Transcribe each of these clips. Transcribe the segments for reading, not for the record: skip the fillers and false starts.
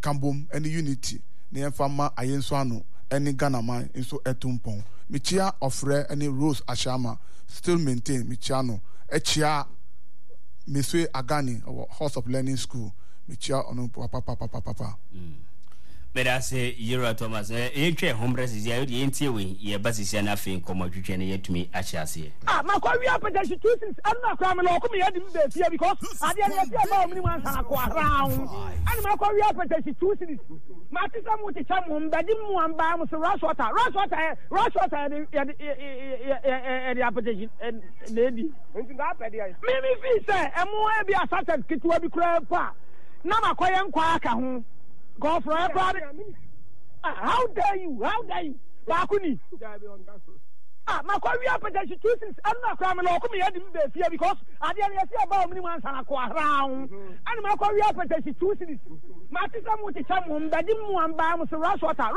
Kambom any unity near Fama Ayenswano any Ghana man into Etumpon Michia ofre any Rose Ashama still maintain Michiano Echia Miswe Agani or House of Learning School Michia ono papa. But I say, you're Thomas, homeless is the idea we, your basis and nothing come out yet to me, Ashasi. My career potential chooses, I'm not coming over here because I didn't see about me once around. And my career potential chooses. My sister would tell me that didn't want by Mr. Rushwater, and the application and lady. Maybe if say, and more be a certain kid to be crab. Now my quiet quack. Go for a brother. How dare you? Bakuni. My career potential chooses. I'm not coming over here because I didn't see about me once around. And my career potential chooses. My sister would tell me that didn't want by Mr. Rushwater,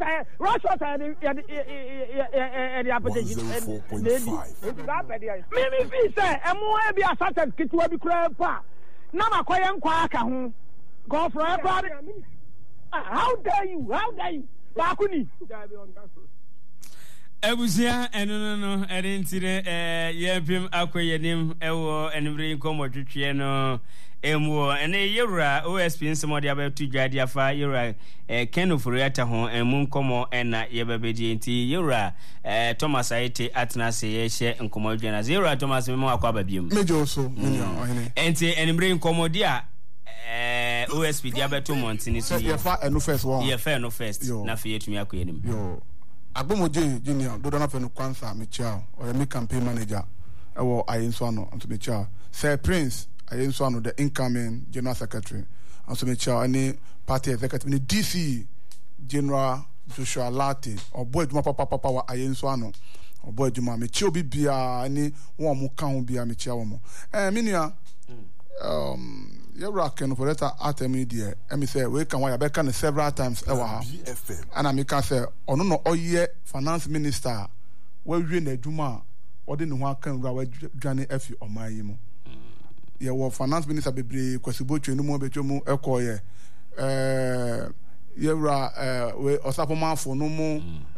and the application. Maybe if he say, and more be a certain kid to be crab. Now my quiet quack. Go for a brother. How dare you? Bakuni. Ebusia no I didn't see the yepim akwa name ewo enbre nkomo twetwe no emu ene yewura OSP nsemo de abetu dwade afa yewura Keno Furiata ho emu nkomo ena yebebedi nti yewura Thomas Aite atnase ye hye nkomo dwena yewura Thomas memo akwa babiem mejo so ohene enti enbre nkomo dia OSP dia beto montini so ye fa eno first one ye fa eno first na fe yetumi akoyenim yo Agbomoje junior do na fe no kwansa me chia or me campaign manager ewo ayenso ano onto me chia Sir Prince ayenso ano the incoming general secretary onto me chia any party executive ni DC General Joshua Lati obo eduma papa wa ayenso ano obo eduma me chia obi bia ni won mo kan ho bia me chia wo mo minua you can for that atemi there. Me say we can why can several times ever. And I make say ono no oye finance minister we na adwuma ode ne ho akan ra we dwane afi oman yi mu. Ye wo finance minister bebre kwasibotwe no mu betwemu ekoye ye ra we osapomafo no mu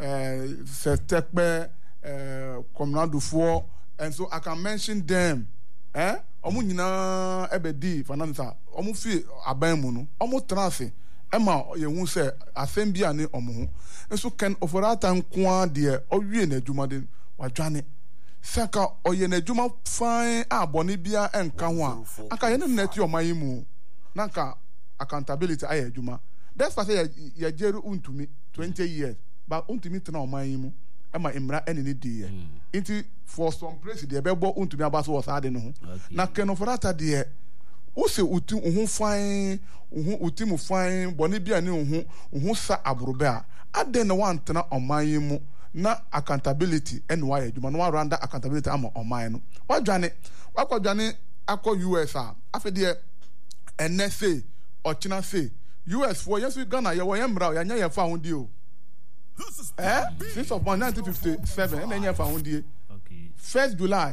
setekpe communadufo and so I can mention them omu nyina ebedi fanansa omu fi aban mu no omu transe ema ye hu se asem bia ne omu ho enso ken oforata nkoa de owie na adwuma de wadwane saka oye na adwuma fine abone bia enka ho a aka ye ne neti oman mu nanka accountability aye adwuma that's why ye jeru untumi 20 years but untumi tena oman mu ema imra enini die inti for some place de bebo untumi abaso was ade no ho na kenoforata de use uti hu fine uti mu fine boni bia ne hu sa abrobe a ade na wantena oman mu na accountability and why adwuma no randa accountability am oman no wadwane wakwadwane akọ US a afede NSA ochina say US for yesu Ghana ye wo yemra ya nya ye fa ho die o since of 1957 and then you found the 1st July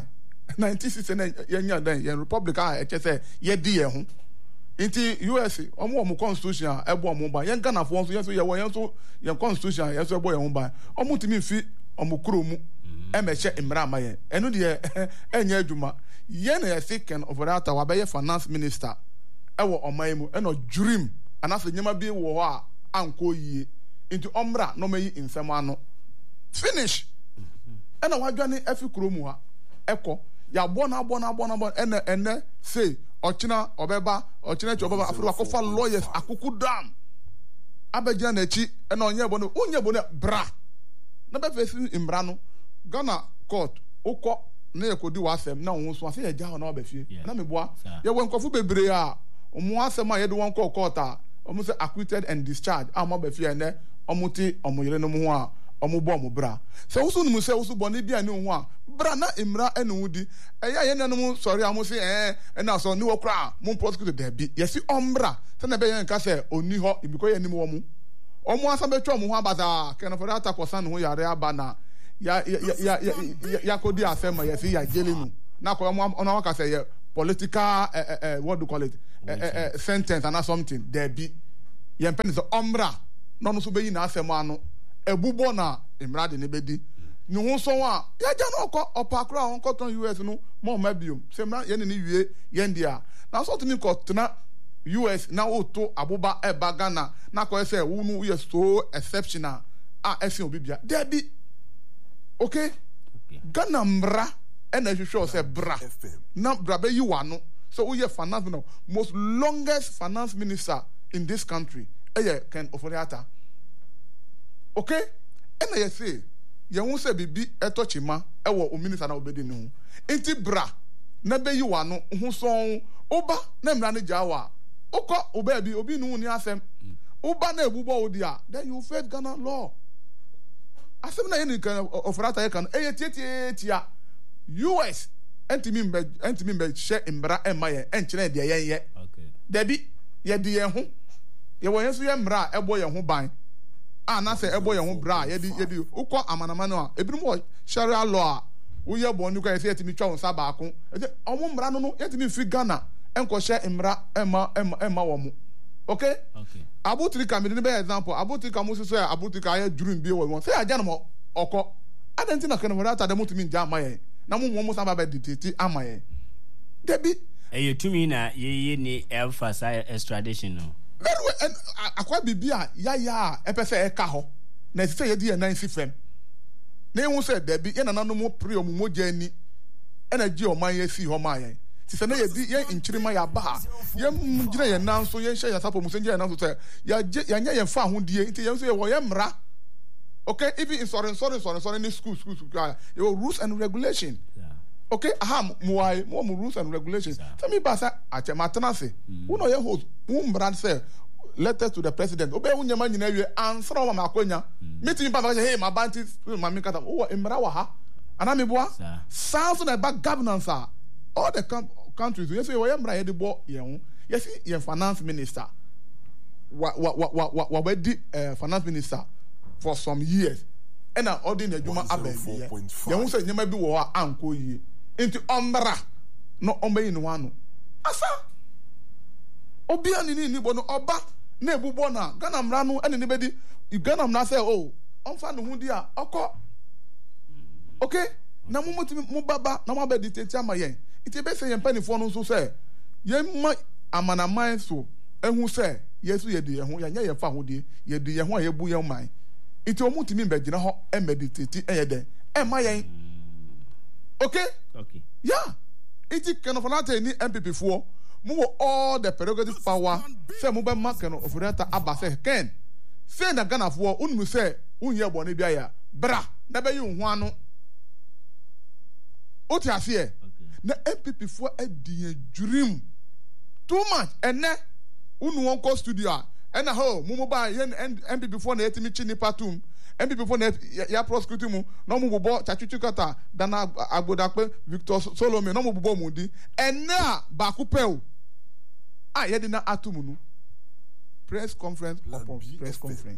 1960 yen Republic say ye di ye ho inti US omo constitution ebo omo ba yen Ghana for so yes ye wo yen so yen constitution yes ebo ye ho ba omo timi fi omo kuro mu e meche imra ma ye enu de enya adwuma ye na ye second of that wa be ye finance minister ewo oman mu e no jurim anase nyema bi wo ho a anko yie into omra no meyi insem ano finish ena wadwane afi kromu ha eko ya bona ene say ochina obeba ochina chi obeba afro akofa lawyers akuku dam abeja na chi ena onye bono bra na be face imra no Ghana court ukọ na ekodi wasem na won so ase ya ja na obafie na meboa ye won kofu bebre a omo asem a ye de won court a omo say acquitted and discharged am obafie ene omuti omoyere no mu ho a omubo omubra se wusu numu se wusu boni bia ni ho a bra na imra enu wudi eya ye nanom sorry am say na so ni wo kra mu prosecute de bi yesi omra se na be ye nka se oni ho ibiko ye nim wo mu omu asa betwa mu ho abaza Kenoforata kosan ho yare aba na ya kodi asema yesi ya jelinu na ko omu ona waka say political what do you call it sentence and something there be yɛn pɛ ne sɛ ɔmmra na ɔno nso bɛyi n'asɛm ano ɛbubɔ na mmara de ne bɛdi ne ho nsɔn a yɛagya no ɔpa akoro a ɔnkɔtɔn US no ma ɔma biom sɛ mmara yɛne ne wie yɛn deɛ a na sɛ ɔtumi kɔtena US na woto aboba ɛba Ghana na kɔyɛ sɛ wo no woyɛ so exceptional a ɛsen obi bia dabi okay Ghana mmara ɛna ɛhwehwɛ sɛ bra na bra bɛyi wano so woyɛ finance minister most longest finance minister in this country ɛyɛ Ken Ofori-Atta okay ɛna yɛsɛ yɛn ho sɛ bibi ɛtɔ kyima ɛwɔ o minister na obedi ne ho enti bra na bɛyi wano ho sɔn oba na mmara ne gya wa okɔ oba bi obi no ni asɛm oba na ebubɔ odi a then you face Ghana law asɛm na yɛn Ken Ofori-Atta yɛ kan ɛyɛ tietietia US entimi mbe hyɛ mmara ɛma yɛn ɛnkyerɛ deɛ yɛn yɛ dabi yɛde yɛn ho yɛwɔ yɛn so yɛ mmara a ɛbɔ yɛn ho ban a na sɛ ɛbɔ yɛn ho bra a yɛde wokɔ amanama no a ebinom wɔ sharia law a woyɛ bɔ ne kɔ yɛsɛ yɛtumi twa wo nsa baako ɔmo mmara no yɛtumi fi Ghana ɛnkɔhyɛ mmara ɛma wɔ mo okay abotiri ka mede ne bɛyɛ example abotiri ka mo soso yɛ abotiri ka ayɛ durum bi wɔ wɔn sɛ agya no mo ɔkɔ adanti na Ken Ofori-Atta de mo tumi ngya ama yɛn na mo san ba bɛ dititi ama yɛn debi ɛyɛ tumi na yɛyɛ ne emphasize extradition no very well akwa bibi a yaya a ɛpɛ sɛ ɛka hɔ na ɛsɛ yɛdi yɛn nan si fam na ehu sɛ debi yɛn nana no mo pere ɔmo mogya ani ɛna gye ɔman yɛ si hɔ maa yɛn sisɛ na yɛdi yɛn nkyirima yɛ aba ha yɛn gyina yɛn nan so yɛn hyɛ yɛn sapo mu sɛ gyina yɛn nan so sɛ yɛnyɛ yɛn fa ahodie nti yɛn nso yɛ wɔ yɛn mmara okay even in sorry in school your rules and regulations okay more rules and regulations tell me ba say ache matenase who no ye host who brand say letter to the president obe unyama nyina wie ansra wa makonya meeting ba say hey my banti mami kata o emra wa ha ana me boa sounds on the back governance all the countries you say we emra ye de bo ye ho ye see ye finance minister wa di finance minister for some years and an ordinary juma abɛn yɛ yɛn sɛ nyɛma bi wɔ hɔ a anko yie nti ɔmbra no ɔmbɛyi ne wano asa obia ne ni bɔ no ɔba na ebubɔ na Ghana mmara no ɛne ne bɛdi Ghana mmara sɛ o ɔmfa ne ho di a ɔkɔ okay na mo motimi mo baba na mo abɛdi tete ama yɛn nti bɛsɛ yɛn mpanifoɔ no nso sɛ yɛn ma amanaman so ehu sɛ yɛsu yɛdi yɛn ho yɛnyɛ yɛn fa hodie yɛdi yɛn ho a yɛbu yɛn man iti omu timi mbɛgyina hɔ ɛmɛditeti ɛyɛ dɛ ɛma yɛn okay yeah iti Ken Ofori-Atta ni MPP foɔ mu wɔ all the prerogative power sɛ mu bɛ ma Ken Ofori-Atta aba sɛ Ken sɛ na Ghana foɔ unum sɛ unyɛ bɔ ne bi ayɛ bra na bɛ yi ho ano o ti aseɛ na MPP foɔ ɛdi yɛ jurim too much ɛnɛ unu wɔn kɔ studio a ɛna hɔ mu ba yɛn MPP foɔ na yɛtumi kyi nipa tum MPP foɔ na yɛ prosecute mu na ɔmo bobɔ Chachuchu Kata Dana Agbodakpe Victor Solomon na ɔmo bobɔ mu di ɛnɛ a baako pɛw a yɛde na atum no press conference upon press conference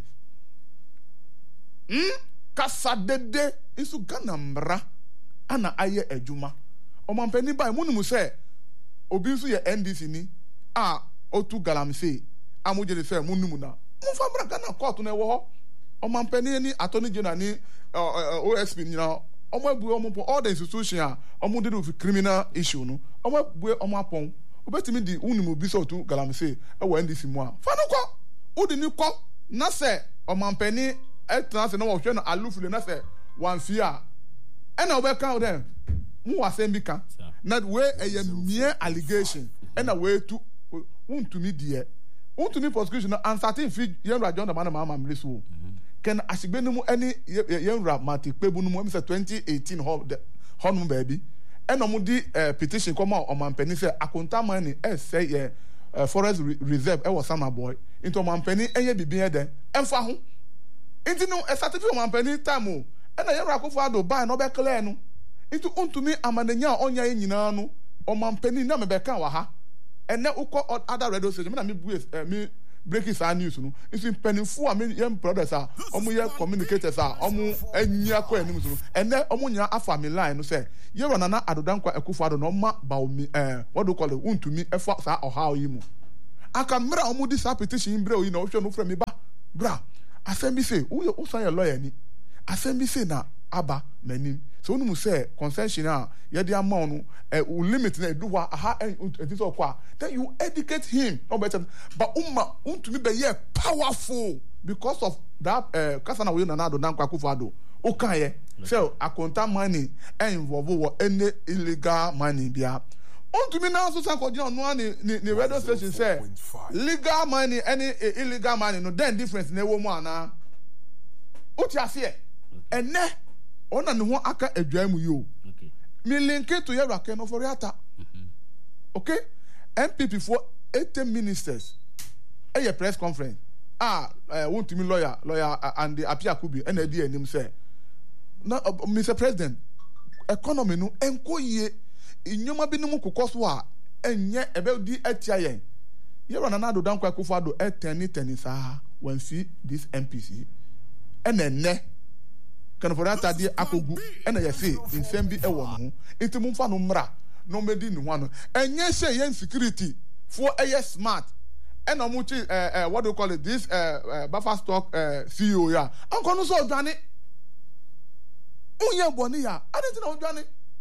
kasa dede nso Ghana mmara ana ayɛ adwuma ɔmampani ba mu num sɛ obi nso yɛ NDC ni a otu galamsey amugye sɛ munum na mfa bra Ghana court na ɛwɔ hɔ ɔmampani ni attorney general ni OSP nyina ɔmo abu ɔmo pɔ all the institution a ɔmo de with criminal issue no ɔmo abu ɔmo apɔn obetimi di unum obi sɛ otu galamsey ɛwɔ NDC mu a fa no kɔ odi ni kɔ na sɛ ɔmampani ɛtena sɛ na wɔhwɛ no alufule na sɛ wanfi a ɛna ɔbɛka dɛ mu wasɛm bi ka na wei ɛyɛ mere allegation ɛna wei tu wuntumi deɛ wuntumi prosecution no ansatin fi yɛn wura John Dramani Mahama mmiri so kɛn ahyegbe no mu ɛne yɛn wura Mate Kpebu no mu ɛmi sɛ 2018 hɔ nom baabi ɛna ɔmo di petition kɔma ɔmampani sɛ akontaman ni ɛsɛ yɛ forest reserve ɛwɔ Samaboy nti ɔmampani ɛyɛ bibi yɛ dɛ ɛnfa ho nti no ɛsate fi ɔmampani time o ɛna yɛn wura Akufo-Addo ban na ɔbɛklɛ no nti untumi amanenya a ɔnya yɛ nyinaa no ɔmampani na mɛbɛka wɔ ha ɛnɛ ukɔ other radio station me na me break saa news no nso mpanimfo a me yɛn brothers a ɔmo yɛ communicators a ɔmo anyia kɔ anim so no ɛnɛ ɔmo nyina afa me line no sɛ yɛwɔ Nana Addo Dankwa Akufo-Addo na ɔma ba what do you call it untumi ɛfa saa ɔhaw yi mu aka mra omu this petition bra you know no from me ba bra asem bi say who say your lawyer ni asem bi say na aba manim so unu say concession a ye dey amount no limit na do wa ha this okwa then you educate him no better but untumi be ye powerful because of that kasana we na do dan Akufo-Addo o kan ye so akonta money involve wo any illegal money bia untumi na so san kodin onu ni radio station say legal money any illegal money no then difference na ewo mu ana uti ase ene ona ne ho aka adwan mu yo okay me link to yera ken for yata okay MPP for 80 ministers a press conference want to me lawyer and the Apia Kubi and the enim say na Mr. President economy no enko ye inyoma bi no mu kokoso a enye ebe di atia yen yera na do dan Akufo-Addo eteni saa when see this MPC ene kan for that day akogu ena ye say nsem bi e wo no enti mu mfa no mra no medi ni ho no enye say yen security for a smart ena mu chi what do you call it this buffer stock CEO ya anko no so odwane unye boni ya adeti na odwane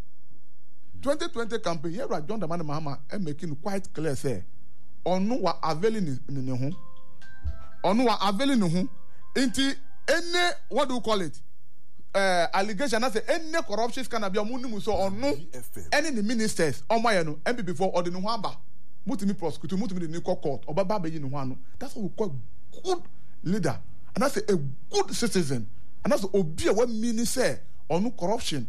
2020 campaign here John Dramani Mahama making quite clear say onu wa availing ni ho onu wa availing ni ho enti any what do you call it allegation na say any corruption can be omunimu so onu any the ministers omoye no MPP for ordinary ho aba mutimi prosecute mutimi the court obaba be yi no ho ano that's what we call good leader and that's a good citizen and that's obi a we mean say onu corruption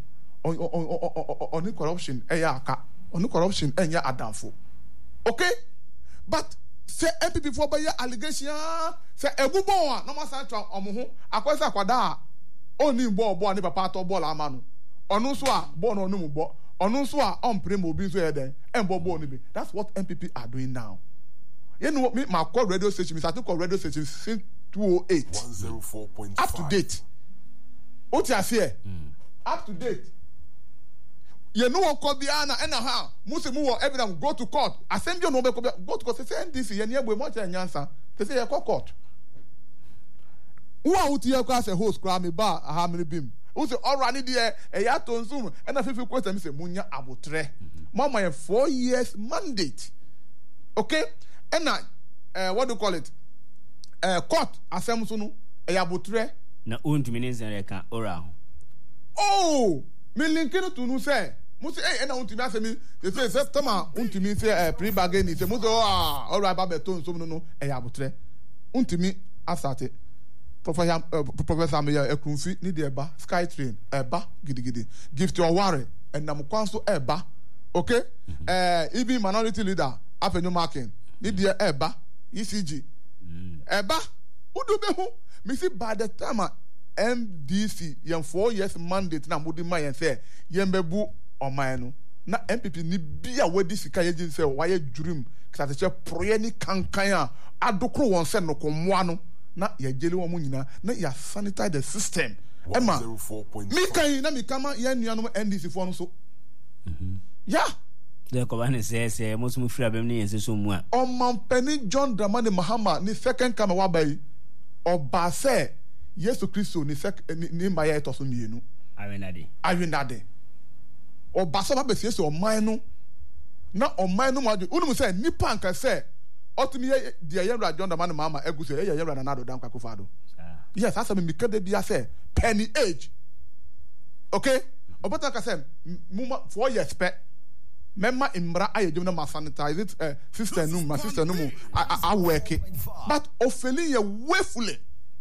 onu corruption eya aka onu corruption enya adamfo okay but say MPP for by allegation say ebubo no ma san twa omo ho akwesa kwada oni bo ni papa to ball amanu onu so a ball no mu bo onu so a on prem obi so eden embo ball ni be that's what MPP are doing now you know me my call radio station me start to call radio station since 2008 104.5 up to date what you say up to date you know what call biana and ha must mu evidence go to court assembly no be go to court say NDC ye near mo cha nyansa say ye court who out here as a host cry me ba ha me bim who say already there e ya to nsum and afifi question me say munya abotre mama 4 years mandate okay and what do you call it court asem so no e ya abotre na untumi ne nzere ka ora ho oh me link no to no say mo say na untumi asemi say tama untumi say pre bargain say mo say alright ba beto nsum no e ya abotre untumi asate Professor Meya Ekrumfi ni de eba Skytrain eba gidigidi gift your worry and nam kwanso eba okay even minority leader Avenue Marking ni de eba ECG eba udu be hu me see by the time MDC yem 4 years mandate na mudi ma yen say yem bebu oman no na MPP ni bia wadi sika yegin say waye dream kasa che proye ni kankan a adokro won se no komoa no na ya jeli wo nyina na ya sanitize the system ema mi kan na mi kama ya nuanom NDC fo no so ya de ko ba ne se mo so mu fira bem ne yense so mu a Omampani John Dramani Mahama ni second kama wa bai oba se Yesu Kristo ni maya etoso mienu awenade oba so ba be se oman no na oman no ma unu se nipa nka se otumi ye de yewra John Dramani Mahama eguso ye yewra na nado dan Akufo-Addo yes asa me kede bia say penny age okay obata ka say muma 4 years pe memma imra ayejum na ma sanitize it sister no ma sister no mu I work it but ofeli ye wefully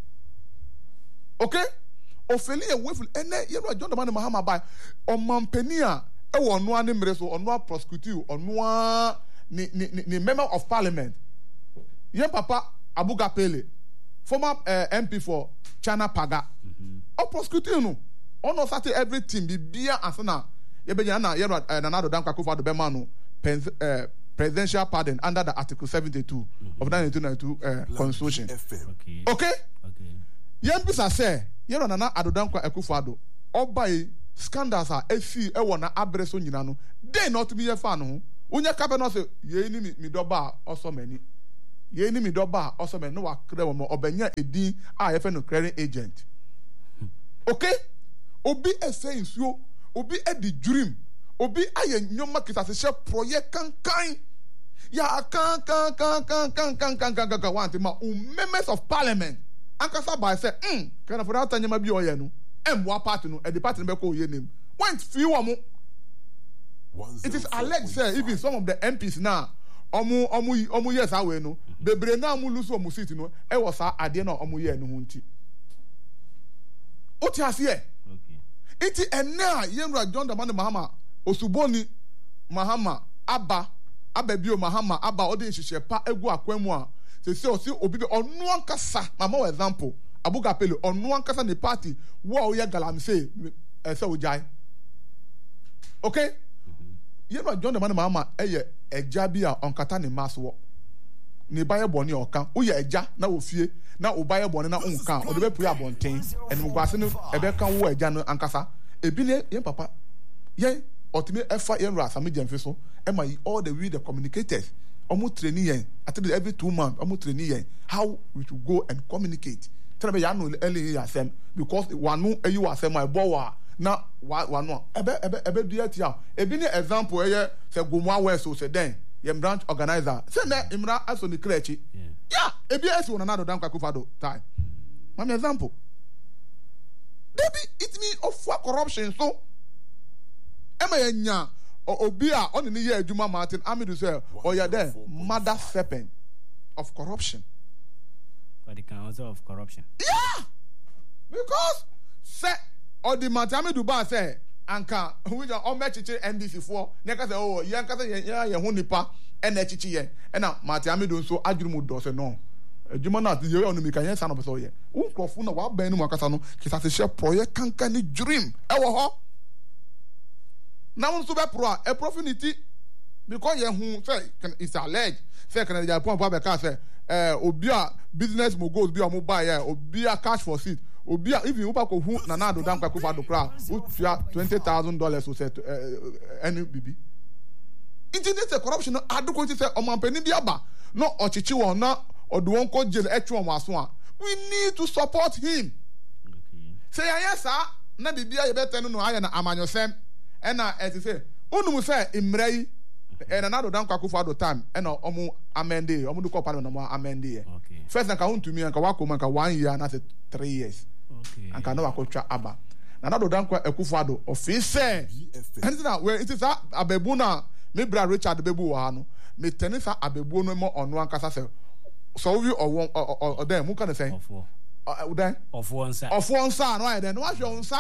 okay ofeli ye wefully ene yewra John Dramani Mahama ba omampani a e wo no ane mre so ono prosecute ono ni member of parliament yen papa Abuga Pele former MP for China Paga o prosecute no ono sati everything bibia asana ye be na na nado dan Akufo-Addo be ma no presidential pardon under the article 72 of 1992 constitution okay yen bisa say ye na na adodan Akufo-Addo obai scandals are efi e wona abreso nyina no dey not be ye fa no unye kabe no say ye ni mi doba also many ye ni mi doba also me no wa kre wo obenya edin a ye fe no clearing agent okay obi ese nsuo obi edi dream obi aye nyoma kisa se project kankan ya kan want ma members of parliament ankasa by say kana for that nyama bi oye no emwa party no e the party no be ko oye name went few omo. It is alleged say even some of the MPs now omu yes awe no bebre na omu lose omu seat no e was ade na omu ye no hunti oti ase iti enna Yenra John Dramani Mahama Osuboni Mahama ababio Mahama aba odi nhihye pa egu akwamu a se osi obi be onu ankasa mama for example Abuga Pele onu ankasa ne party wo oye galamse se ojai okay Yenra John Dramani Mahama eye eja bi a onkata ne maswo ne baye boni oka wo ye eja na ofie na obaye boni na onka o de be pray abonten enim gwase no ebe kan wo eja no ankasa ebi ne yen papa yen otime efa Yenra Asami Jemfe so e ma all the way the communicators omo training yen at every 2 months omo training yen how we should go and communicate tell me ya no early asem because wanu eyi asem my boy na wanu ebe do tia ebi ne example eye se gomwa west so se den yem branch organizer se na imra aso ni klechi yeah ebi esi wona na do dan Kwaku Fado time my example debi it mean of corruption so ema nya obi a on ni ye adwuma Martin Amidu say oya there mother serpent of corruption but the council of corruption yeah because say or the Martin Amidu ba say anka we just on mechiche NDC for nyaka say oh yanka say ye ho nipa ena chichi ye ena Martin Amidu so adwumu do say no adwuma na ye onu mi kan ye sa no so ye unkrofo na wa ban ni mu akasa no kisa se share project kankan ni dream e wo ho na won so be pro a profinity because ye hu say it's alleged say can the point ba ka say obi a business mogul bi o mo buy ya obi a cash for seat obi a if you ba ko hu na do dan Kwaku Fado kra o tua $20,000 so say any bibi it is a corruption adoko ti say o man pani bi aba no ochichi won na odo won ko jail etwe won aso a we need to support him say yes na bibia ye betenu no aya na amanyosem ena eti say unum say imrai ena na do dan Kwaku Fado time ena omu amende omu do ko parliament no amende first na ka huntumi anka wakoma anka 1 year na say 3 years okay anka no wakotwa aba na do dan Kwaku Fado office and na where it is abebu na me bra Richard bebu wa no me tenisa abebu no mo onu ankasa say so we o dem mu kan say of one side no I then what you onsa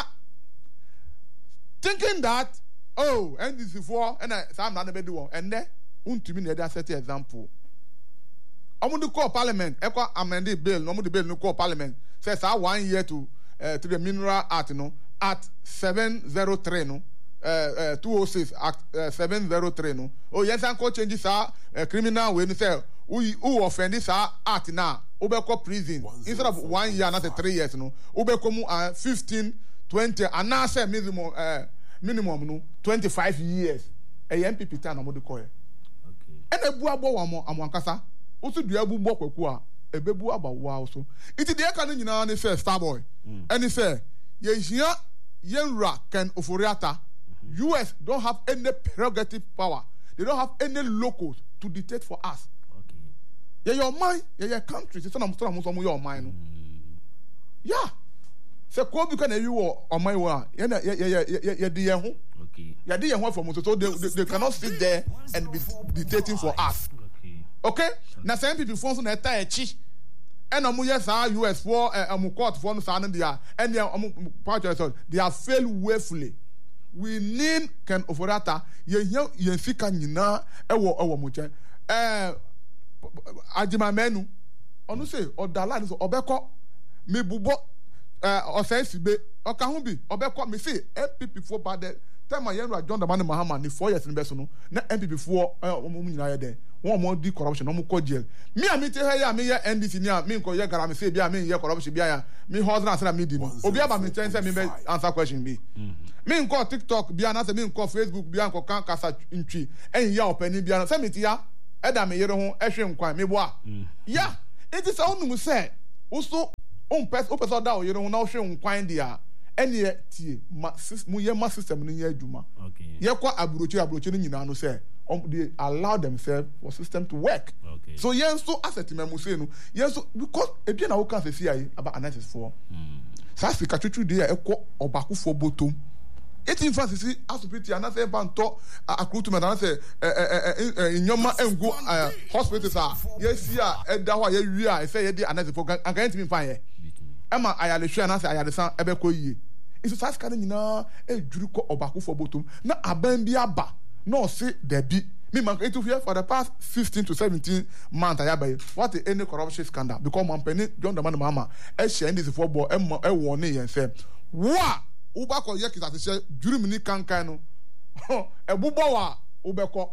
thinking that oh NDC for and Sam na be do and then untumi na dey set example omudu call parliament e kwa amend bill no omudu bill no call parliament says 1 year to the mineral act no at 703 no 206 act 703 no oh yes and ko change sa criminal we no say who offend this act now obeko prison instead of 1 year not 3 years no obeko mu 15 20 and now say minimum no 25 years a MPP time no dey call okay and ebu abo wa mo amankasa osu dua ebu bo Kwaku a ebebu aba wa also it dey kan nyina ne say Starboy and he say ye hia Yenra Ken Oforiata US don't have any prerogative power. They don't have any locals to dictate for us. Okay. Yeah, your mind, yeah, your country. It's not your mind. Yeah. So, ko bi kana you or my one. Yeah, yeah. Okay. Yeah, they are from so they cannot sit there and be dictating for us. Okay. Now, some people form na eta echi. And yes, US for court for no sound there. And they are failed woefully. We need Ken Oforiata ye fika nyina ewo mo chen Ajima menu onu say odala so obeko me bubo osensibe oka hu bi obeko me say MPP for bad time Yenra John Dramani Mahama ni 4 years ni beso no na MPP for mo nyina ye den won mo di corruption no mo ko jail me amite he ya me ye NDC ni a me nko ye gara me say bia me ye corruption bia ya me husband say me di no obi aba me chen say me answer question bi me nko TikTok bia na say me nko Facebook bia nko kan kasa ntwi en ya opani bia na say me ti ya eda me yere ho ehwe nkwan me boa ya it is onum say also person da o yere ho na ohwe nkwan dia ene tie mu ye ma system no ye adwuma ye kwa abrochi no nyina no say they allow themselves for system to work. So yen so asset memu say no yen so because ebia na wo kan say ayi about analysis for sa Africa twetwu dey ekọ obakufo botom it in fact see asopiti anase banto akrutument anase nyoma engo hospitals a yesi a eda ho ye wi a say ye dey analysis for kan timi fan ye ema ayale hwe anase ayale san ebekọ yie iso sa ska nyina ejuru ko obakufo botom na aban bi aba no see debi me man it here for the past 15 to 17 months ayabaye what any corruption scandal because man penny John Dramani Mahama e share this for ball e won yen say wa uba ko ye kita se juru mi ni kankan no e bubo wa ubeko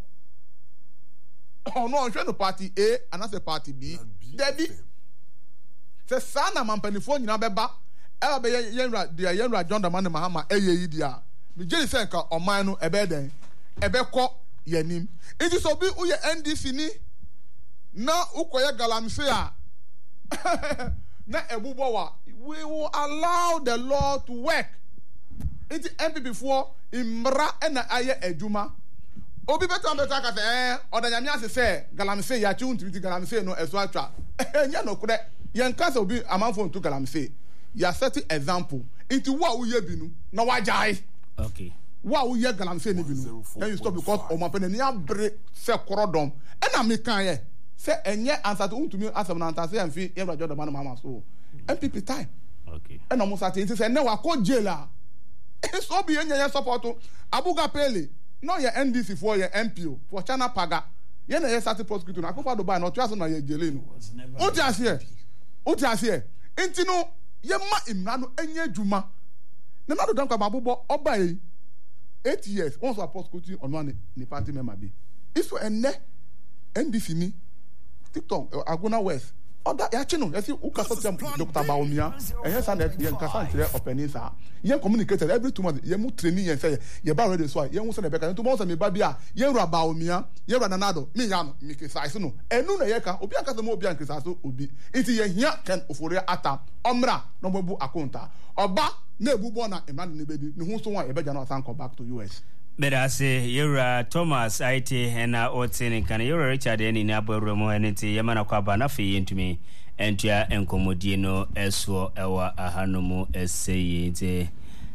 no hwe no party A and as a party B debi se sana man penny phone nyina beba e be yenra John Dramani Mahama e ye dia me jeli se nka oman no ebe den ebeko yanim it is obi uye NDC ni na ukoye galamse a na ebubo wa we will allow the law to work it MPP for imra na aye adwuma obi beto ka say odanyame ase galamse ya chi untimi galamse no eso atwa enya no kure yen ka say obi amanfo ntu galamse ya set example into wa uye binu na wajai okay wa wo ye galamse ni binu then you stop because o mapene ni abre se korodom e na me kan ye se enye answer to untumi asem na antase amfi ye John Dramani Mahama so MPP time okay e na mo sate nti se ne wa ko jela so bi enye support Abuga Pele no ye NDC for ye MPO for Chana Paga ye na ye sate prosecutor na Akufo Dubai no twa so na ye jele no uti asie nti no ye ma imra no enye adwuma na na do dan kwa babobo oba yi 8 years once I prosecuting on one the party member be iso enne NDC ni TikTok Agona West oda ya chino you see ukasa tem Dr. Baumia ehye san yen kasa ntire openisa yen communicated every 2 months yen mu training yen say ye ba ready so yen hu say na beka nto mo say me ba bia yen ra Baumia yen ra Nanado me ya no me kisa no enu na ye ka obi aka say mo obi an kisa so obi iti ye hia ken ofore ata omra no bobu akonta oba na ebubo na emran ne bedi ne hu so wa e beja na san come back to US but I say Yura Thomas IT hena otin kan Yura Richard eni na abawro mo eniti yemana kwa ba na fe yentumi entua enkomodie no eso ewa ahanomu eseyete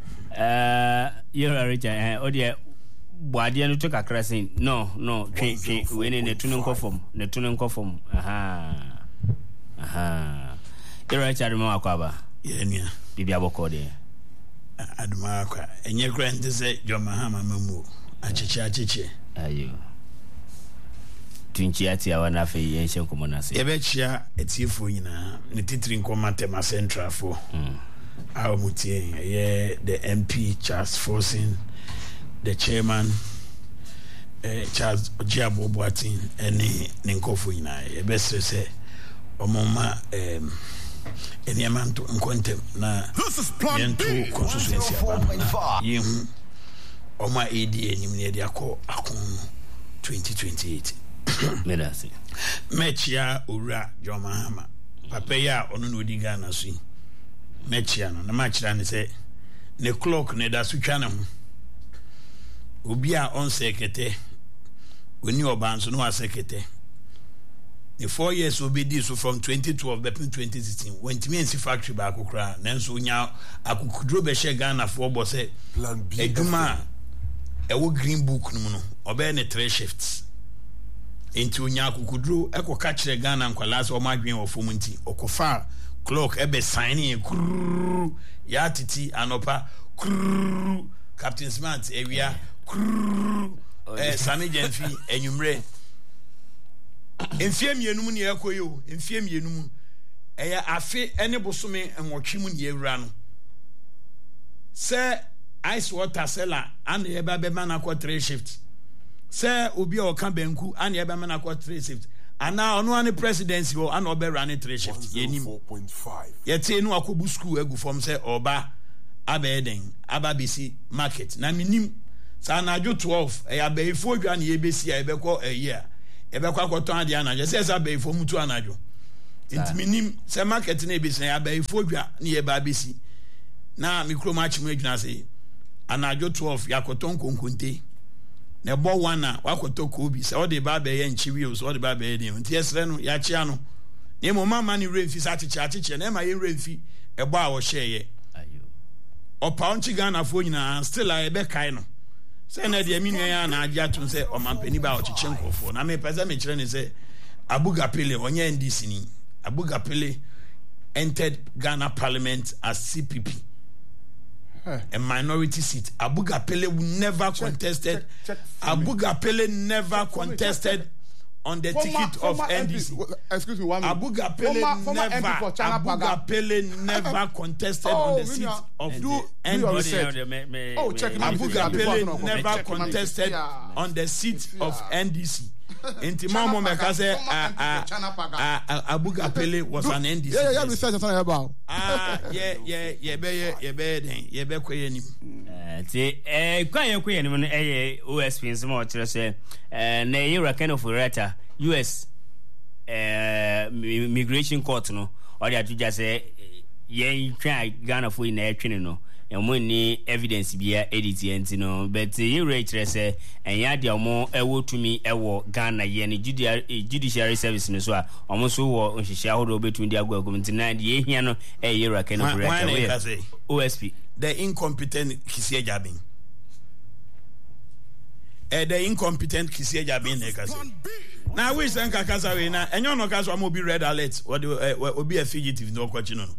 Yura Richard odie boade no to kakra sin no twe we ne tunu nkofom aha Yura Richard mo akwa ba yenia bibia bokode aduma akwa enye grant se John Mahama mamu achiche ayo tunchi ati awana fe yenche nkomo se yebechia etiefo nyina ne titiri nkoma tema central for mutie ye the MP Charles Forson the chairman Charles Ojiabo Boatin ene ne nkofo nyina yebesre se omoma Enyamanto nkontem na yentu constituency abana yehu oma ADA nyimne de akọ akon 2028 medasi mechia owura John Mahama papa ya onu no di Ghana so mechia no na machira ne se ne clock ne da so twa ne ho obi a on sekete oni obanso no asekete the 4 years will be this so from 2012 to 2016 when TMNC factory back okra nanso nya akukudro be she Ghana for bo say plan B eduma e wo green book no no obe ne 3 shifts into nya akukudro ekoka kire Ghana nkwala so ma adwen wo fom nti okofa clock ebe signing ya titi anopa Captain Smart ewia Sami Genfi enyumre enfie mienum ne yakoyo enfie mienum eya afe ene bosome enwotwem ne yewura no se ice water seller and eba be man akọ 3 shift se obi o kan banku and eba man akọ 3 shift ana ono an presidency o ana obe run 3 shift yenim 4.5 yete enu akobu school egu form se oba abeden ababisi market na minim sa na jo 12 eya be ifo dwa ne yebesi a ebekọ a year ebekwa kwaton ade anajo say say abefo mutu anajo intiminim say market na ebesi na abefo dwa na ye ba besi na mikromatch mu adwuna say anajo 12 yakoton konkonte na ebo 1 na wakoto kobi say o de ba be ye nchiwi o so o de ba be ye ni nti esre no ya chia no na mo mama ni remfi sa achiche na ma ye remfi ebo a wo sheye opa onchi Ghana fo nyina still a ebe kai no say na de minua ya na agya tun say o mampani ba o chiche nkofo na me pese me kire ne say Abuga Pele onye NDC ni Abuga Pele entered Ghana Parliament as CPP, a minority seat. Abuga Pele never contested. Abuga Pele never contested on the ticket of NDC. Excuse me, 1 minute. Abuga Pele never contested on the seat of NDC. Abuga Pele never contested on the seat of NDC. Inti mama meka say Abuga Pele was an NDC. Yeah, research on about. Yeah, be koye nim. Ti koye nim no OSP nsemo kire say na yira kind of rata US immigration court no or dey atuja say yen twa Ghana for na etwene no emo ni evidence bia edit enti no but you rate say enya de omo ewo tumi ewo Ghana ye ni judiciary service no so a omo so wo nhihia hodo betun di agwa community na de ehia no yera ken no correct OSP the incompetent Kisia Jabin the incompetent Kisia Jabin e ka say na we say nkakasa we na enyo no ka so am obi red alert or obi a fugitive no kwachi no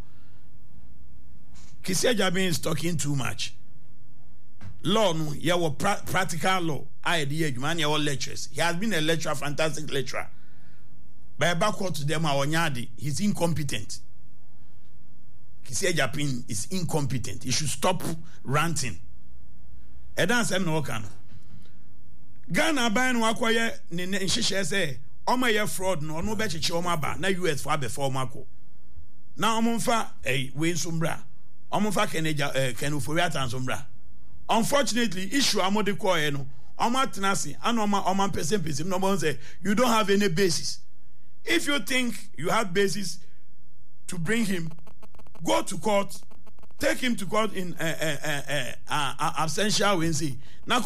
Kisia Jabin is talking too much. Law no, yeah, practical law. I the man, yeah, lecturers. He has been a lecturer, fantastic lecturer. But backward to them, our nyadi, he's incompetent. Kisia Jabin is incompetent. He should stop ranting. Edan sem no kan. Ghana ban wakwaye ne nhihye say, "Oma ye fraud no be chichi oma ba na US for before mako." Na omonfa we nsombra. Unfortunately, issue amode koye no omatenasi and oman person no say you don't have any basis. If you think you have basis to bring him, go to court, take him to court in absentia Wednesday. Na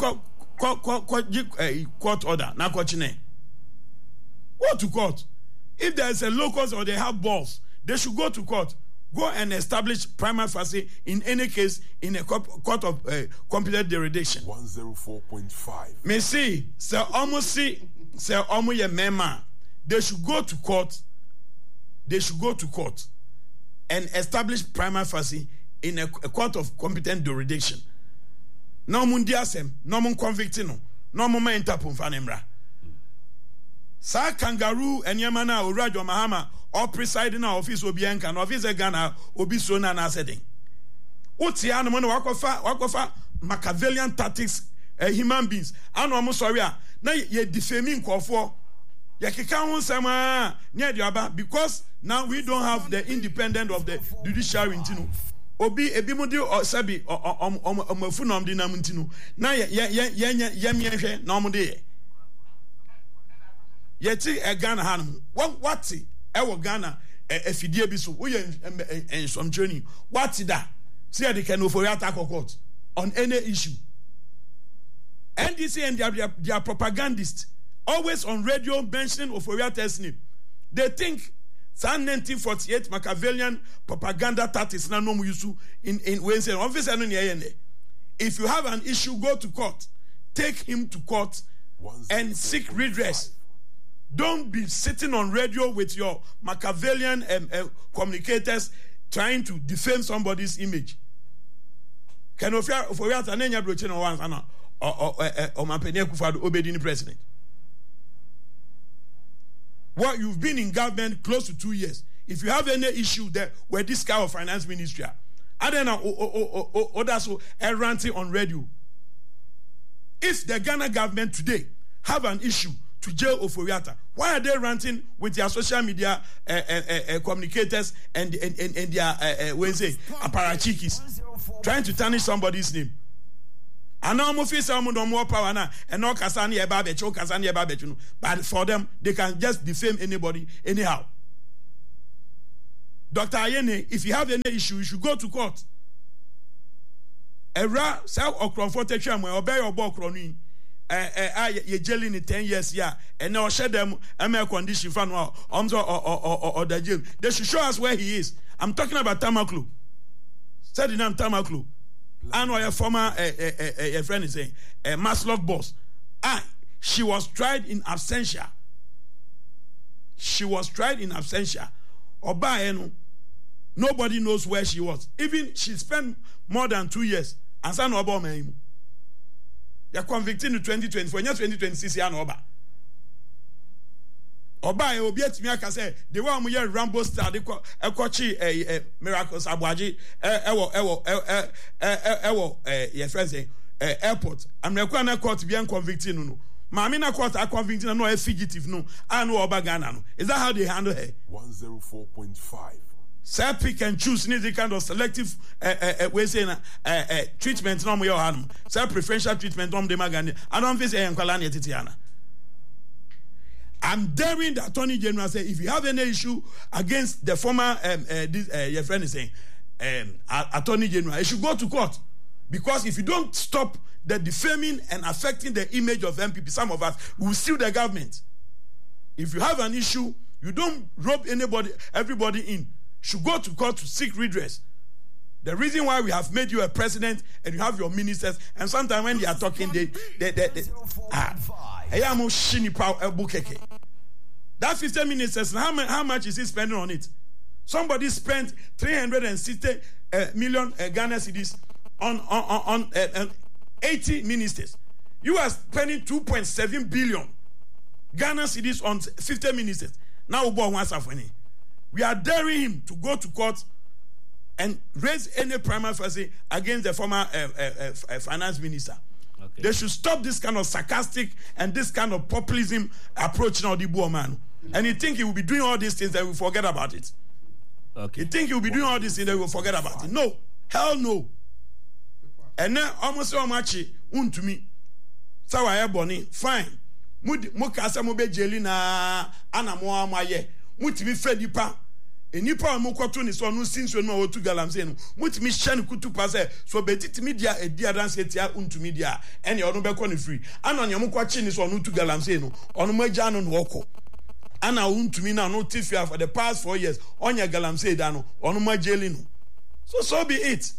court order na chine. Go to court. If there is a locus or they have balls, they should go to court. Go and establish prima facie in any case in a court of competent jurisdiction. 104.5. Me see, say almost ye mema. They should go to court. They should go to court and establish prima facie in a court of competent jurisdiction. No mundiasem, no mun convicting, no mun interpon fanemra. Sa kangaroo and Yamana Urajo Mahama or presiding our office Obianka and office Ghana Obi Sona na setting. What's the animal wakofa Machiavellian tactics human beings? I know I'm sorry. Now you're defaming Kofo. Yakikaun Sama near Diaba because now we don't have the independent of the judiciary in Tino. Obi Ebimodi or Sabi or Funam Dinamintino. Now Yamie Normode. Yeti a Ghana Hanum. What's it? Ewo Ghana fidie bi so we en some journey. What's that? See they can for attack court on any issue. NDC and their propagandists always on radio mentioning Oforiata's name. They think San 1948 Machiavellian propaganda tactics na no yusu in Wednesday. Obviously no near. If you have an issue, go to court. Take him to court and seek redress. Don't be sitting on radio with your Machiavellian communicators trying to defame somebody's image. Can of Oforiata Nenya Brochen or one or Mampenia Kufado Obedini president? Well, you've been in government close to 2 years. If you have any issue there where this guy of finance ministry, I don't know, others are ranting on radio. If the Ghana government today have an issue to jail Oforiata, why are they ranting with their social media communicators and their Wednesday apparatchikis, trying to tarnish somebody's name? ana mo fi say mo do more power na and no kasa na e ba be chu kasa na e ba be chu no, but for them they can just defame anybody anyhow. Dr. Ayene, if you have any issue, you should go to court. Era self okronfote twa mo obey your bokroni ye jailing in 10 years yeah, and now share them air condition fan or the jail. They should show us where he is. I'm talking about Tamaklu. Said the name Tamaklu. I know a former a friend is saying Maslov boss. She was tried in absentia. She was tried in absentia. Oba nobody knows where she was. Even she spent more than 2 years. And son Oba me. You're convicted in 2024. In 2026, you're Oba. Oba obiet me aka say the one we Rambo star the ekochi miracles abwaji your friend say airport. I'm not na court be convicted no. Mami na court are convicted no a fugitive no. I know Oba Ghana no. Is that how they handle her? 104.5. Say pick and choose need the kind of selective we say treatment no mo your hand. Say preferential treatment no dem Ghana. I don't face enkwala na titiana. I'm daring the Attorney General say if you have any issue against the former your friend is saying Attorney General, you should go to court, because if you don't stop the defaming and affecting the image of MPP, some of us will sue the government. If you have an issue, you don't rope everybody in. Should go to court to seek redress. The reason why we have made you a president and you have your ministers, and sometimes when they are talking, that 50 ministers, how much is he spending on it? Somebody spent 360 million Ghana cedis on 80 ministers. You are spending 2.7 billion Ghana cedis on 50 ministers. Now we are daring him to go to court and raise any prima facie against the former finance minister. Okay. They should stop this kind of sarcastic and this kind of populism approach now, the boy man. And you think he will be doing all these things, they will forget about it. Okay. You think he will be doing all these things, they will forget about it. No. Hell no. And then almost so much to me. So I have bonnie. Fine. Mukasa mobe jelina anamoa maye. Mutimi fedi pa. Enipa mo kwato ni so no sinso no otu galamse no mutimi hye ne kutu pa se so betitimi dia edia dance etia untumi dia ene ono be ko ne free ana ne mo kwachi ni so no otu galamse no ono magya no no okọ ana untumi na no tifia for the past 4 years onya galamse da no ono magyeli no so be it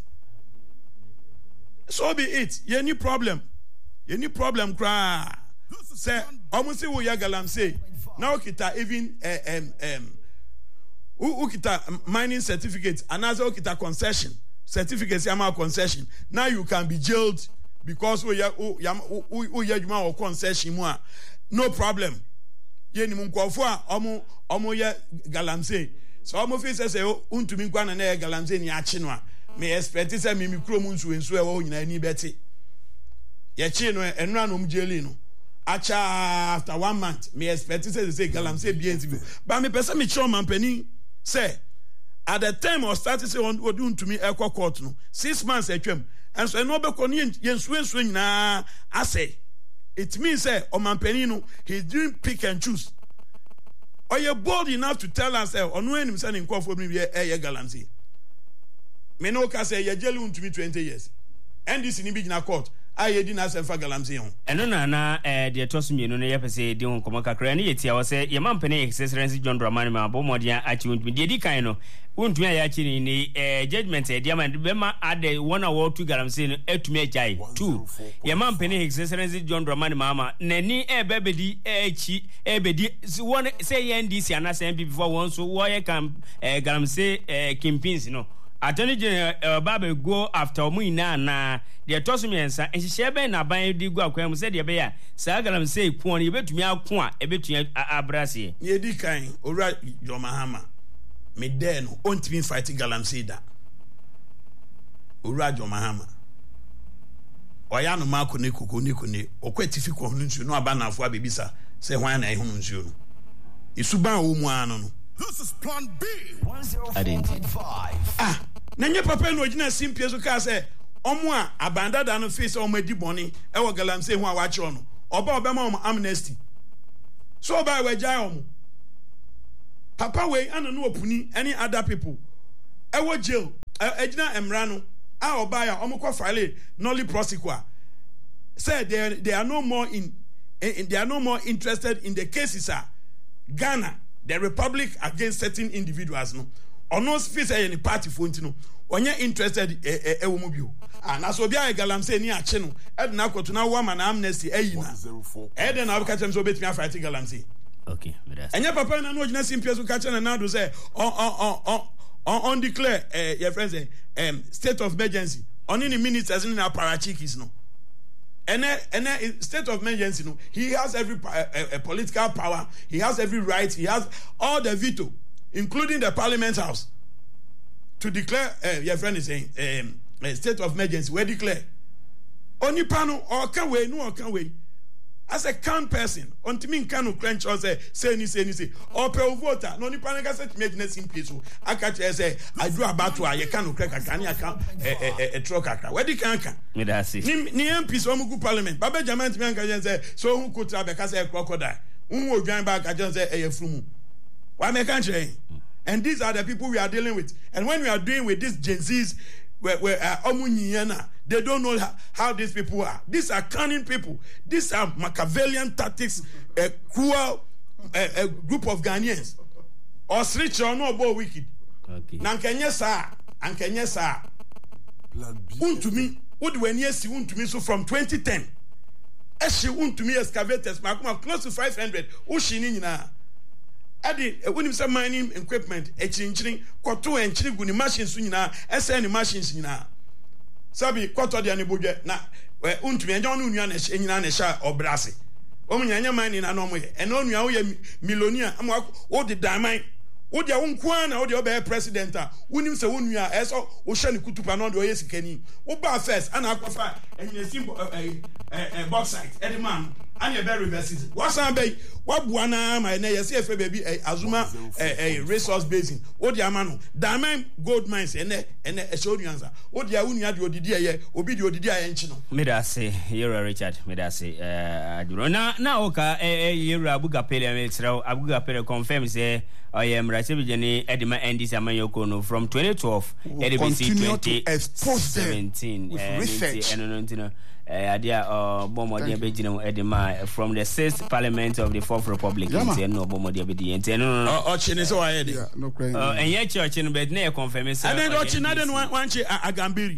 ye ni problem kra say almost say we ya galamse now kita even ukita mining certificate and as ukita concession certificate yama concession, now you can be jailed because you or concession more. No problem. Ye ni munkwafo omo ye galamse so omo fi say untumi nkwa na ye galamse ni achi no a me expect say me kro mu nsu e wo nyina ni beti ye chi no enu anom jeli no acha after 1 month me expect say galamse bi but me person me choma mpani say at the time of starting say on odun to me ekwa court no 6 months atwam and so no be ko ne yensu nyina ase it means say omampani no he's doing pick and choose. Are you bold enough to tell us on when him saying for me ye galamse me no ka say ye jeli to me 20 years and this in be na court I didn't ask for galamse on eno na de tosumi no ye pese de won komo kakra ne yetia wo say ye mampani excellency John Dramani ma bomodia achi wontumi de di kan no wontumi ya achi ni judgment e dia man be ma ade 1 hour to galamse no etumi ajai 2 ye mampani excellency John Dramani mama nani ebebedi achi ebedi won say ye NDC ana say before won so wo ye kan galamse kimpins no Attorney General Baba go after Muina na the Tosumiansa and she be na ban di go akwam said ye be ya sa galamse ku on ye betumi ako a ebetumi abrase ye di kan ora Jomahama me de no ontimi fight galamse da ora Jomahama oya no mako ne koko ne okwatifi ko no nsu no aba na afo abebisa say hwan na ehunu nsu no isuban wo mu ano no. This is Plan B. 105. Nenye papa no gina simpie so ka say omo a abanda da no face omo edi boni e wo galamsey hu a wa kire no oba obema omo amnesty so oba we jai omo papa we ana no opuni any other people e wo jail ejina emra no a oba ya omo kwa file nolly prosecutor said they are no more they are no more interested in the cases Ghana the republic against certain individuals no ono fit say any party fonti no onye interested e wo mu bio na so bia galamsey ni ache no e na kwoto na wo ma na amnesty ayina e de na ka chem so betimi afight galamsey okay enye papa na no gina simpia so ka chem na do say on declare your friends state of emergency on any ministers in our parachikis no and state of emergency no he has every political power, he has every right, he has all the veto including the parliament house to declare your friend is saying state of emergency we declare only panel or can we no can we as a can person on to me can crunch or say or per voter no ni panel can say make next in place I catch say I do about to I can crack a truck where the can me that see ni MP so mu parliament baba jament me can say so who could have because a crocodile who will join back I just say a frumu why me can say and these are the people we are dealing with and when we are dealing with these Gen Zs where they don't know how these people are. These are cunning people. These are Machiavellian tactics, a cruel a group of Ghanaians. Or rich or no more wicked. Okay. Nankenya sa. To me, what when yes, to me so from 2010. She to me excavators, close to 500. Ushini na. Adi when you say mining equipment, chinching, kwato and chiguni machines nyina, SN machines nyina. Sabi kwato de anibuje na untumi enjo nu nua na nyina na sha obrase. Omunyanya mining na no mo ye. Eno nua wo ye millionaire am wo de diamond. Wo de wonko na wo de obe president a wonim se wonua eso wo hye ne kutupa na wo de oye sikani. Wo ba first ana akwafa enyina simple bauxite edman and your very reverses. What's on bay? What buana my na yes efe baby Azuma resource basin. What the amano? Diamond gold mines and a show you answer. What the unia di odidi ye obi di odidi enchino. Me da say you're Richard. Me da say aduro na oka you're Abuga Pele me tro Abuga Pele confirm say I am Rasebijani Edima Endis Amayoko from 2012 EDBC 2017 with research. Adia Bomodia Bejino Edema from the 6th Parliament of the 4th Republic. No Bomodia Bedi. No, Chiniso Edi. No crazy. And yet church in bed near confirm. And then Chinadon one Agambiri.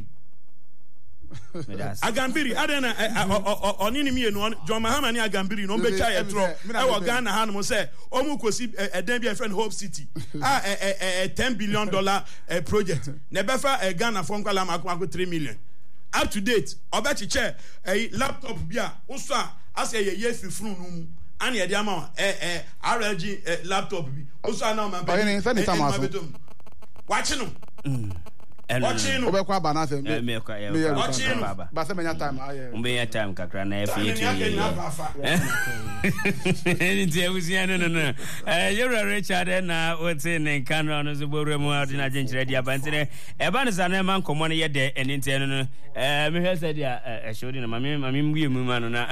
Agambiri, Adena on enemy and John Mahamani Agambiri, no better at all. Our Ghana Hanmo say, Omukosi a Dembia friend Hope City. A $10 billion project. Nebefa a Ghana phone call 3 million. Up to date, Obachi chair a laptop bia usa as a year fifun and the amount RLG laptop usa now man watching them. Watching Obekwa banase me watching ba se menya time umbe time kakra na FAT nti awusia no Yura Richard na ote ne kanro no so boru mu adi na genchire dia bantene e ba no sa na man komo no ye de enti no me hwe se dia shodi na mami mwie mu ma no na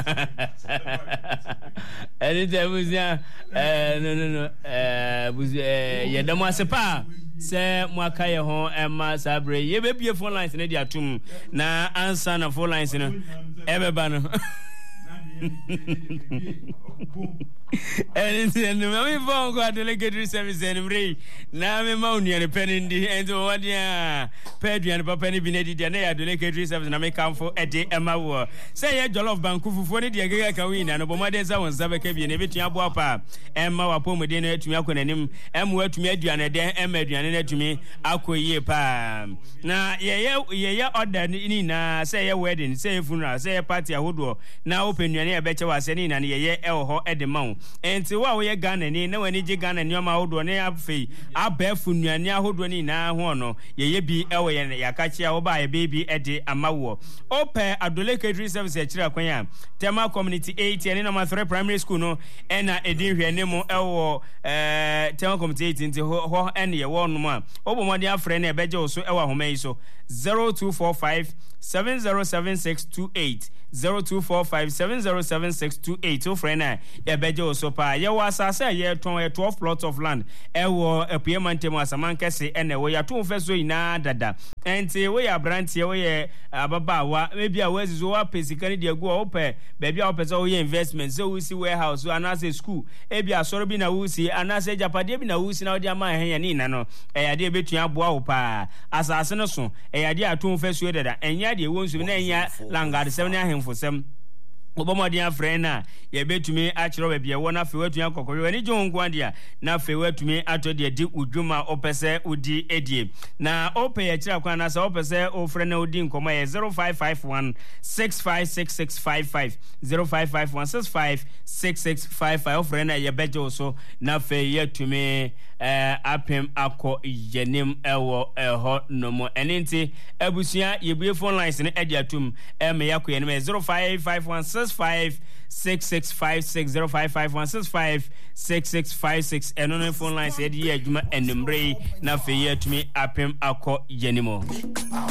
enti awusia no buzi ye da mo asepa se mwaka ye ho ema sabre ye be bie phone lines ne dia tum na answer na phone lines no ebeba no and me phone go delegate service and me na me ma unu ne penindi and what dia peduan papa ni binedi dia na ya delegate service na me come for ede ema wo say ye jollof banku fufuo ne dia gega ka win na no bomade za won sabe ka bi ne betua bo apa ema wa pomode na atumi akonanim ema atumi aduan de ema aduan na atumi akoyie pa na ye order ni na say ye wedding say funeral say party ahodo na open ya beche wa se ni na ye ewo ho e de ma wo enti wo a wo ye Ghana ni na wani je Ghana ni o ma hodo ne afei abafu nuane ahodo ni na ho no ye bi ewo ye ya ka chia wo ba ye baby e de amawo ope Adole Catering Service e kira kwan ya Tema Community 8 ene number 3 primary school no ena edin hwe ne mo ewo Tema Community 8 nti ho ene ye wo no ma obomode afre na e beje wo so ewo ahoma yi so 0245 707628 0245 707628 o friend na ya beje wo so pa ye wa asase ye ton 12 plots of land ewo epuemantem asaman kese ene wo ya ton feso ina dada enti wo ya brantie wo ye ababawa maybe a wezizo wa pesikani de go ope baby a opese wo ye investment so we see warehouse anase school ebi asoro bi na wo si anase japade bi na wo si na wo dia ma hen ya ni na no ya de betua aboa wo pa asase no so ya de aton feso dada enya de wo nsu na enya langard 7 ahemfosem obomodi afre na ye betumi a kiro ba bia wona fe watu akokoro ani jo nko ade na fe watumi ato de di udwuma opese udi edie na ope ye kira kwa na sa opese ofre na udi nkoma ye 0551 656655 0551 656655 ofre na ye bejo so na fe yetumi apem akọ yenim ewo eho nomo enenti abusia ye phone lines ne ade atum me yakọ yenim 0551 6656 0551656656 eno no phone lines edi adwuma enumre na fe yetumi apem akọ yenimo